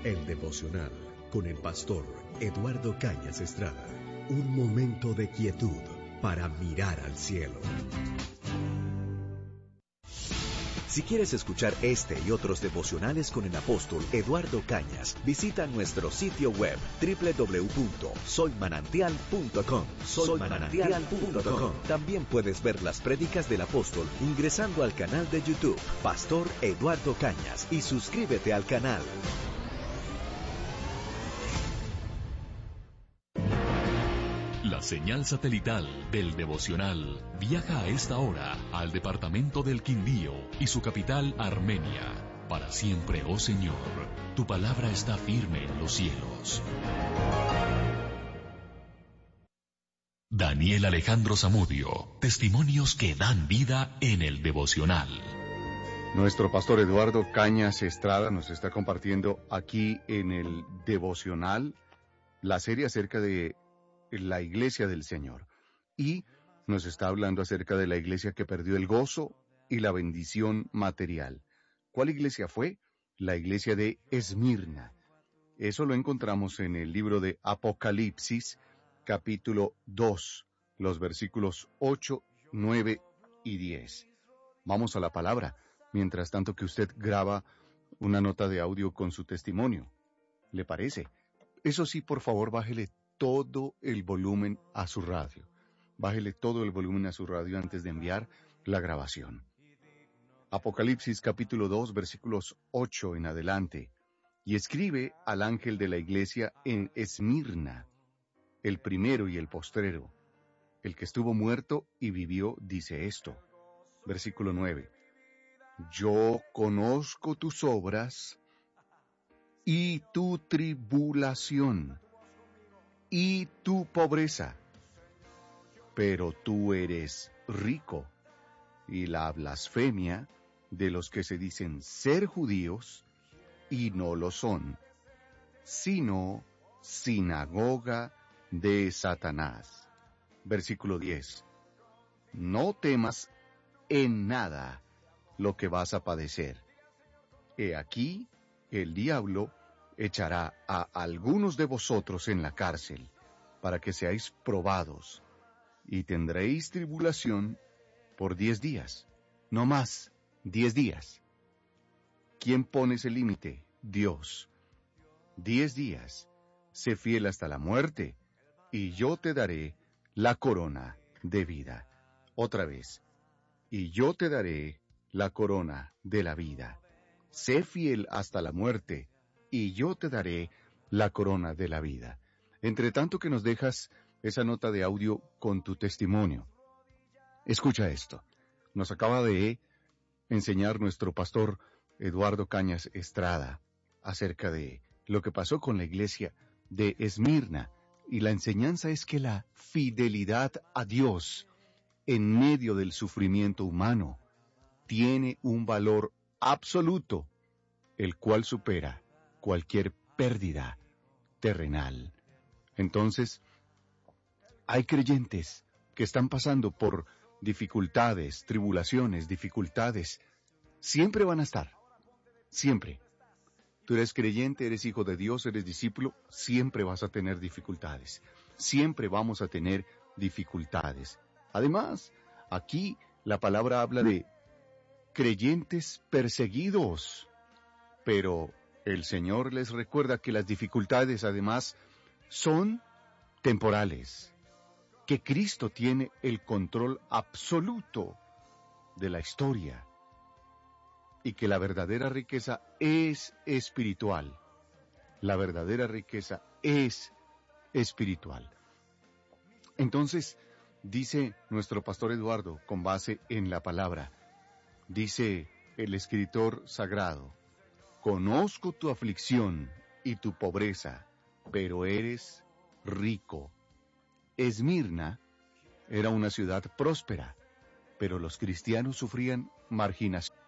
El devocional con el pastor Eduardo Cañas Estrada. Un momento de quietud para mirar al cielo. Si quieres escuchar este y otros devocionales con el apóstol Eduardo Cañas, visita nuestro sitio web www.soymanantial.com. Soymanantial.com. También puedes ver las prédicas del apóstol ingresando al canal de YouTube Pastor Eduardo Cañas y suscríbete al canal. La señal satelital del devocional viaja a esta hora al departamento del Quindío y su capital Armenia. Para siempre, oh Señor, tu palabra está firme en los cielos. Daniel Alejandro Zamudio, testimonios que dan vida en el devocional. Nuestro pastor Eduardo Cañas Estrada nos está compartiendo aquí en el devocional la serie acerca de la iglesia del Señor. Y nos está hablando acerca de la iglesia que perdió el gozo y la bendición material. ¿Cuál iglesia fue? La iglesia de Esmirna. Eso lo encontramos en el libro de Apocalipsis, capítulo 2, los versículos 8, 9 y 10. Vamos a la palabra, mientras tanto que usted graba una nota de audio con su testimonio. ¿Le parece? Eso sí, por favor, bájele todo el volumen a su radio. Bájele todo el volumen a su radio antes de enviar la grabación. Apocalipsis capítulo 2, versículos 8 en adelante. Y escribe al ángel de la iglesia en Esmirna, el primero y el postrero, el que estuvo muerto y vivió, dice esto. Versículo 9. Yo conozco tus obras y tu tribulación y tu pobreza, pero tú eres rico, y la blasfemia de los que se dicen ser judíos y no lo son, sino sinagoga de Satanás. Versículo 10. No temas en nada lo que vas a padecer. He aquí, el diablo echará a algunos de vosotros en la cárcel, para que seáis probados, y tendréis tribulación por 10 días, no más, 10 días. ¿Quién pone ese límite? Dios. 10 días, sé fiel hasta la muerte, y yo te daré la corona de vida. Otra vez, y yo te daré la corona de la vida. Sé fiel hasta la muerte, y yo te daré la corona de la vida. Entre tanto que nos dejas esa nota de audio con tu testimonio, escucha esto. Nos acaba de enseñar nuestro pastor Eduardo Cañas Estrada acerca de lo que pasó con la iglesia de Esmirna, y la enseñanza es que la fidelidad a Dios en medio del sufrimiento humano tiene un valor absoluto, el cual supera cualquier pérdida terrenal. Entonces, hay creyentes que están pasando por dificultades, tribulaciones, dificultades. Siempre van a estar. Siempre. Tú eres creyente, eres hijo de Dios, eres discípulo, siempre vas a tener dificultades. Siempre vamos a tener dificultades. Además, aquí la palabra habla de creyentes perseguidos. Pero el Señor les recuerda que las dificultades, además, son temporales, que Cristo tiene el control absoluto de la historia, y que la verdadera riqueza es espiritual. La verdadera riqueza es espiritual. Entonces, dice nuestro pastor Eduardo, con base en la palabra, dice el escritor sagrado, conozco tu aflicción y tu pobreza, pero eres rico. Esmirna era una ciudad próspera, pero los cristianos sufrían marginación.